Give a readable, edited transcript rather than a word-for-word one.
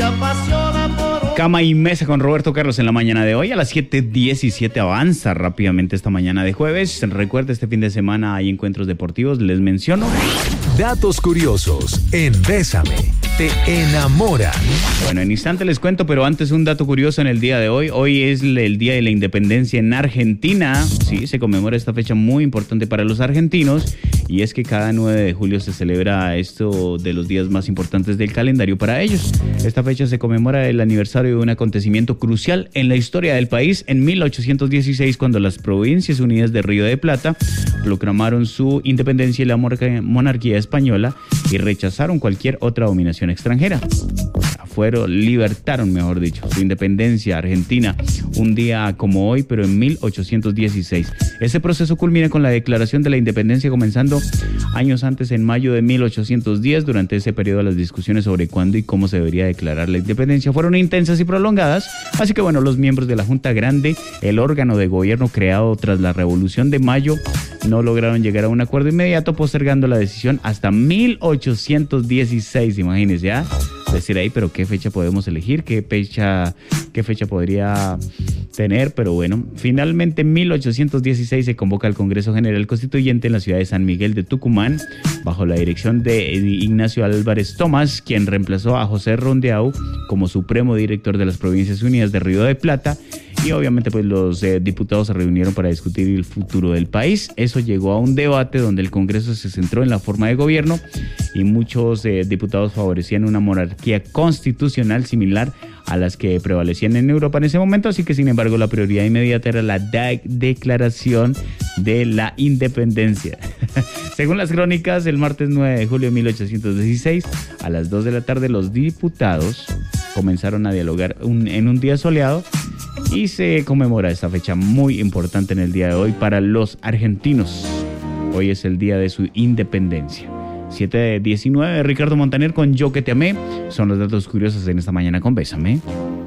Cama y mesa con Roberto Carlos en la mañana de hoy. A las 7:17 avanza rápidamente esta mañana de jueves. Recuerda, este fin de semana hay encuentros deportivos, les menciono. Datos curiosos en Bésame, te enamoran. Bueno, en instante les cuento, pero antes un dato curioso en el día de hoy. Hoy es el Día de la Independencia en Argentina. Sí, se conmemora esta fecha muy importante para los argentinos. Y es que cada 9 de julio se celebra esto de los días más importantes del calendario para ellos. Esta fecha se conmemora el aniversario de un acontecimiento crucial en la historia del país en 1816, cuando las Provincias Unidas de Río de Plata proclamaron su independencia y la monarquía española y rechazaron cualquier otra dominación extranjera. Libertaron, mejor dicho, su independencia argentina un día como hoy, pero en 1816. Ese proceso culmina con la declaración de la independencia, comenzando años antes, en mayo de 1810. Durante ese periodo, las discusiones sobre cuándo y cómo se debería declarar la independencia fueron intensas y prolongadas. Así que bueno, los miembros de la Junta Grande, el órgano de gobierno creado tras la Revolución de Mayo, no lograron llegar a un acuerdo inmediato, postergando la decisión hasta 1816. Imagínense, ¿ya? Decir ahí, pero ¿qué fecha podemos elegir? ¿Qué fecha podría tener? Pero bueno, finalmente en 1816 se convoca el Congreso General Constituyente en la ciudad de San Miguel de Tucumán, bajo la dirección de Ignacio Álvarez Tomás, quien reemplazó a José Rondeau como supremo director de las Provincias Unidas de Río de Plata. Y obviamente pues los diputados se reunieron para discutir el futuro del país. Eso llegó a un debate donde el Congreso se centró en la forma de gobierno y muchos diputados favorecían una monarquía constitucional similar a las que prevalecían en Europa en ese momento. Así que, sin embargo, la prioridad inmediata era la declaración de la independencia. Según las crónicas, el martes 9 de julio de 1816, a las 2 de la tarde, los diputados comenzaron a dialogar en un día soleado, y se conmemora esta fecha muy importante en el día de hoy para los argentinos. Hoy es el día de su independencia. 7:19, Ricardo Montaner con Yo que te amé. Son los datos curiosos en esta mañana con Bésame.